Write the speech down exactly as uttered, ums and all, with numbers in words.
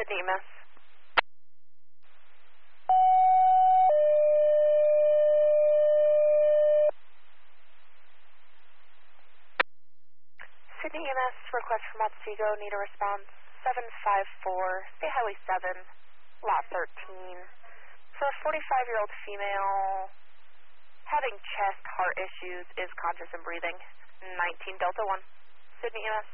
Sydney E M S. Sydney E M S, request from Otsego, need a response. seven five four, State Highway seven, Lot thirteen. For a forty-five-year-old female having chest, heart issues, is conscious and breathing. nineteen Delta one, Sydney E M S.